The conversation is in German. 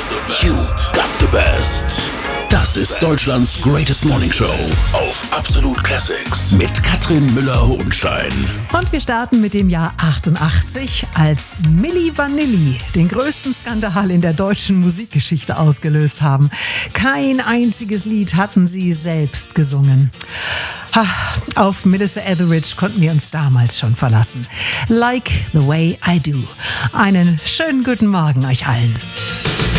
You got the best. Das ist Deutschlands Greatest Morning Show auf Absolut Classics mit Katrin Müller-Hohenstein. Und wir starten mit dem Jahr 88, als Milli Vanilli den größten Skandal in der deutschen Musikgeschichte ausgelöst haben. Kein einziges Lied hatten sie selbst gesungen. Auf Melissa Etheridge konnten wir uns damals schon verlassen. Like the way I do. Einen schönen guten Morgen euch allen.